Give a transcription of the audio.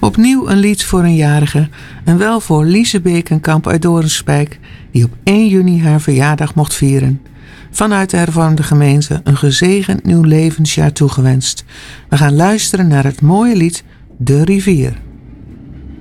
Opnieuw een lied voor een jarige en wel voor Liese Bekenkamp uit Doornspijk, die op 1 juni haar verjaardag mocht vieren. Vanuit de hervormde gemeente een gezegend nieuw levensjaar toegewenst. We gaan luisteren naar het mooie lied De Rivier.